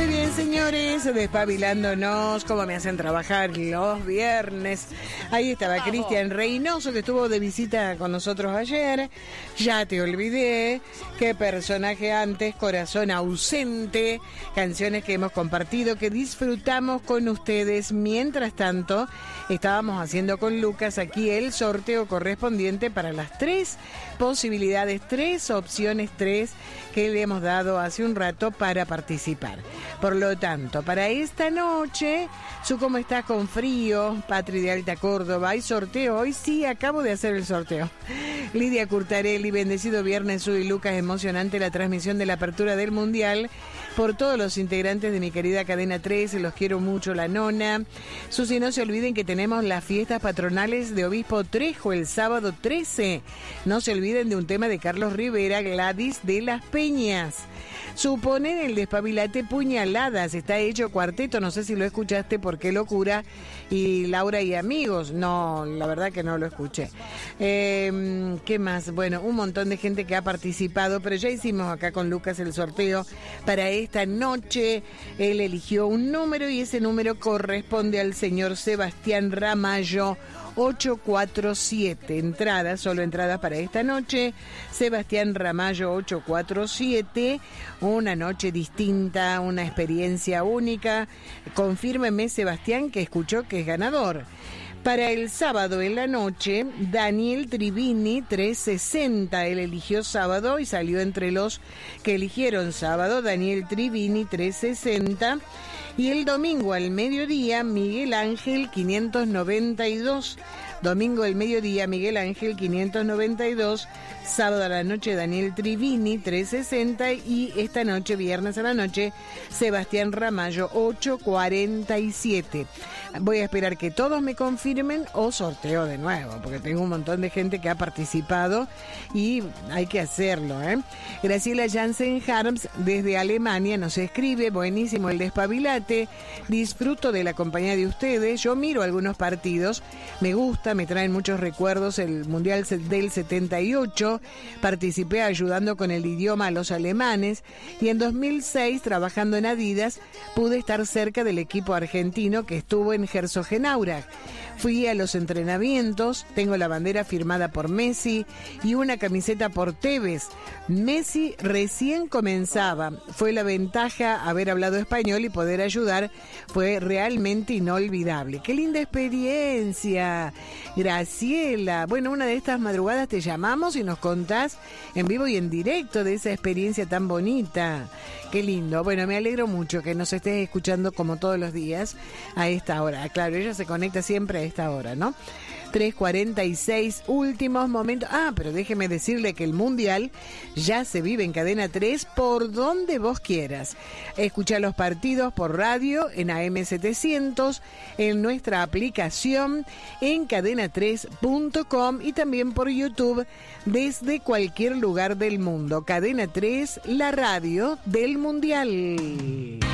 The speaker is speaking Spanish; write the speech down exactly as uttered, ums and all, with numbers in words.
Muy bien, señores, despabilándonos, como me hacen trabajar los viernes. Ahí estaba Cristian Reynoso, que estuvo de visita con nosotros ayer. Ya te olvidé, qué personaje antes, corazón ausente, canciones que hemos compartido, que disfrutamos con ustedes. Mientras tanto, estábamos haciendo con Lucas aquí el sorteo correspondiente para las tres posibilidades, tres opciones, tres que le hemos dado hace un rato para participar. Por lo tanto, para esta noche, su cómo estás con frío, Patri de Alta Córdoba, hay sorteo hoy, sí, acabo de hacer el sorteo. Lidia Curtarelli, bendecido viernes, Su y Lucas, emocionante la transmisión de la apertura del Mundial, por todos los integrantes de mi querida Cadena tres, los quiero mucho, la nona. Susi, no se olviden que tenemos las fiestas patronales de Obispo Trejo el sábado trece. No se olviden de un tema de Carlos Rivera, Gladys de las Peñas. Suponen el despabilate puñaladas, está hecho cuarteto, no sé si lo escuchaste, por qué locura, y Laura y amigos, no, la verdad que no lo escuché. Eh, ¿Qué más? Bueno, un montón de gente que ha participado, pero ya hicimos acá con Lucas el sorteo para esta noche. Él eligió un número y ese número corresponde al señor Sebastián Ramallo, ocho cuatro siete, entradas, solo entradas para esta noche. Sebastián Ramallo ocho cuatro siete, una noche distinta, una experiencia única. Confírmeme, Sebastián, que escuchó que es ganador. Para el sábado en la noche, Daniel Trivini trescientos sesenta, él eligió sábado y salió entre los que eligieron sábado, Daniel Trivini trescientos sesenta. Y el domingo al mediodía, Miguel Ángel quinientos noventa y dos. Domingo al mediodía, Miguel Ángel quinientos noventa y dos. Sábado a la noche, Daniel Trivini trescientos sesenta. Y esta noche, viernes a la noche, Sebastián Ramallo ochocientos cuarenta y siete. Voy a esperar que todos me confirmen o sorteo de nuevo, porque tengo un montón de gente que ha participado y hay que hacerlo, ¿eh? Graciela Jansen Harms desde Alemania nos escribe: buenísimo el despabilate, disfruto de la compañía de ustedes, yo miro algunos partidos, me gusta, me traen muchos recuerdos, el Mundial del setenta y ocho, participé ayudando con el idioma a los alemanes y en dos mil seis, trabajando en Adidas, pude estar cerca del equipo argentino que estuvo en Herzogenaurach. Fui a los entrenamientos, tengo la bandera firmada por Messi y una camiseta por Tevez. Messi recién comenzaba, fue la ventaja haber hablado español y poder ayudar, fue realmente inolvidable. ¡Qué linda experiencia! Graciela, bueno, una de estas madrugadas te llamamos y nos contás en vivo y en directo de esa experiencia tan bonita. ¡Qué lindo! Bueno, me alegro mucho que nos estés escuchando como todos los días a esta hora. Claro, ella se conecta siempre a esta hora, ¿no? tres cuarenta y seis, últimos momentos. Ah, pero déjeme decirle que el Mundial ya se vive en Cadena tres por donde vos quieras. Escuchá los partidos por radio en A M setecientos, en nuestra aplicación, en cadena tres punto com y también por YouTube desde cualquier lugar del mundo. Cadena tres, la radio del Mundial.